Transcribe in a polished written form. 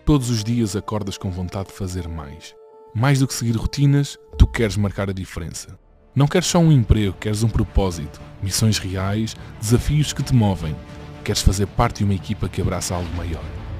Todos os dias acordas com vontade de fazer mais. Mais do que seguir rotinas, tu queres marcar a diferença. Não queres só um emprego, queres um propósito, missões reais, desafios que te movem. Queres fazer parte de uma equipa que abraça algo maior.